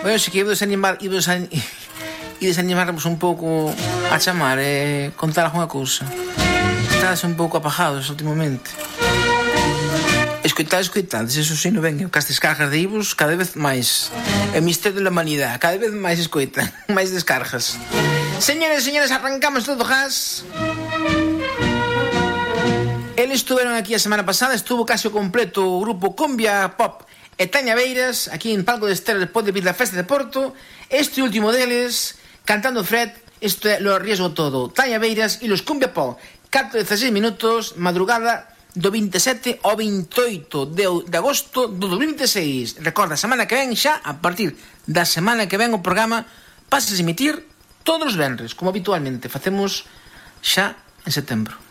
Bueno, si que ides animarvos un pouco a chamar e contar alguna cousa. Estás un pouco apagados últimamente. Escoitades, eso sí, non ven. Que as descargas de Ibus cada vez máis. O misterio da humanidade, cada vez máis escoitan, máis descargas. Señores e señores, arrancamos todo gas. Eles estuveron aquí a semana pasada, estuvo casi o completo o grupo Cumbia Pop e Taña Beiras, aquí en Palco de Estero despois de vir da festa de Porto. Este último deles, cantando Fred, isto é Lo Arriesgo Todo. Taña Beiras e los Cumbia Pop, 4:16 minutos, madrugada do 27 ao 28 de agosto do 2026. Recorda, a semana que ven xa, a partir da semana que ven o programa pasa a emitir todos os venres, como habitualmente facemos xa en setembro.